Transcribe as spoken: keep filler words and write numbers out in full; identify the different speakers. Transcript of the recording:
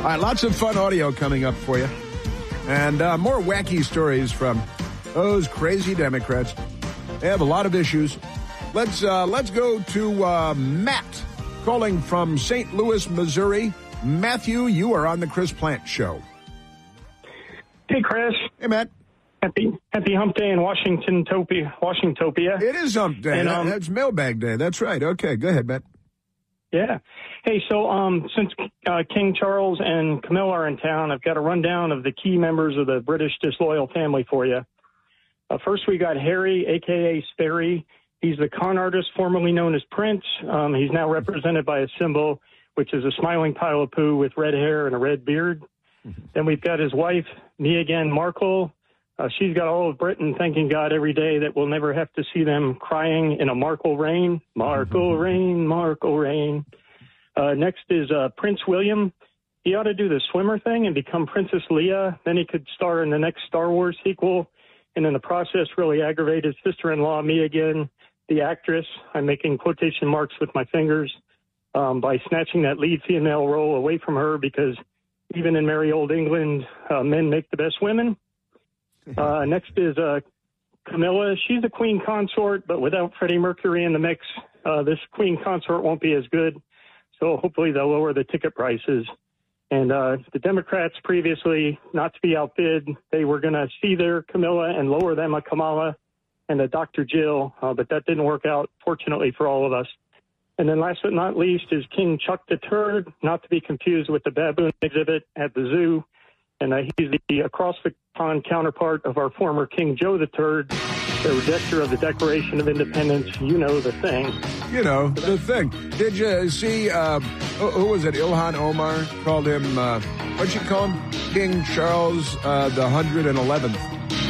Speaker 1: All right, lots of fun audio coming up for you. And uh, more wacky stories from those crazy Democrats. They have a lot of issues. Let's uh, let's go to uh, Matt calling from Saint Louis, Missouri. Matthew, you are on the Chris Plante Show.
Speaker 2: Hey, Chris.
Speaker 1: Hey, Matt.
Speaker 2: Happy Happy Hump Day in Washington, Topia, Washingtopia.
Speaker 1: It is Hump Day.
Speaker 2: And, um,
Speaker 1: That's Mailbag Day. That's right. Okay, go ahead, Matt.
Speaker 2: Yeah. Hey, so um, since uh, King Charles and Camilla are in town, I've got a rundown of the key members of the British disloyal family for you. Uh, first, we got Harry, a k a. Sperry. He's the con artist formerly known as Prince. Um, he's now represented by a symbol, which is a smiling pile of poo with red hair and a red beard. Mm-hmm. Then we've got his wife, Meghan Markle. Uh, she's got all of Britain thanking God every day that we'll never have to see them crying in a Markle rain. Markle rain, Markle rain. Uh, next is uh, Prince William. He ought to do the swimmer thing and become Princess Leia. Then he could star in the next Star Wars sequel. And in the process, really aggravate his sister-in-law, Meghan, the actress. I'm making quotation marks with my fingers um, by snatching that lead female role away from her because even in merry old England, uh, men make the best women. Uh, next is uh, Camilla. She's a queen consort, but without Freddie Mercury in the mix, uh, this queen consort won't be as good. So hopefully they'll lower the ticket prices. And uh, the Democrats previously, not to be outbid, they were going to see their Camilla and lower them a Kamala and a Doctor Jill, uh, but that didn't work out, fortunately for all of us. And then last but not least is King Chuck the Third, not to be confused with the baboon exhibit at the zoo. And uh, he's the across-the-pond counterpart of our former King Joe the Third, the rejecter of the Declaration of Independence. You know the thing.
Speaker 1: You know the thing. Did you see, uh, who was it, Ilhan Omar called him, uh, what'd she call him? King Charles uh, the one hundred eleventh.